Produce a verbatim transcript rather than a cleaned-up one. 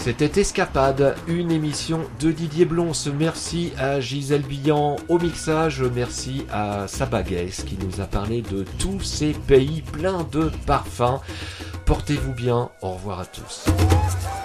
C'était Escapade, une émission de Didier Blons. Merci à Gisèle Billan au mixage, merci à Sabaguès qui nous a parlé de tous ces pays pleins de parfums. Portez-vous bien, au revoir à tous.